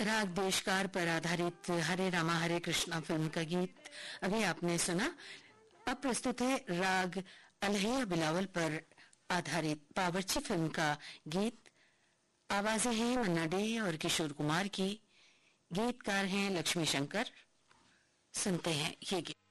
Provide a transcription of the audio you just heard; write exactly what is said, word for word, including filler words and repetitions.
राग देशकार पर आधारित हरे रामा हरे कृष्णा फिल्म का गीत अभी आपने सुना। अब प्रस्तुत है राग अलहैया बिलावल पर आधारित बावर्ची फिल्म का गीत। आवाजें हैं मन्ना डे और किशोर कुमार की, गीतकार हैं लक्ष्मी शंकर। सुनते हैं ये गीत।